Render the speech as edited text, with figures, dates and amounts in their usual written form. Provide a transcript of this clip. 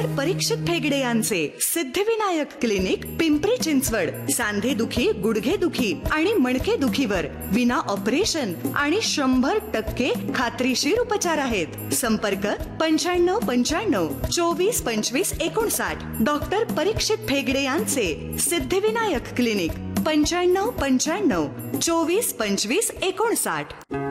Doctor परीक्षित भेगडे यांचे Siddhivinayak clinic, Pimpri Chinchwad. सांधे दुखी, गुडघे दुखी आणि मणके दुखीवर विना ऑपरेशन आणि 100% खात्रीशीर उपचार आहेत. संपर्क 9595 24 25 59. डॉक्टर परीक्षित भेगडे यांचे सिद्धिविनायक क्लिनिक, 9595 24 25 59.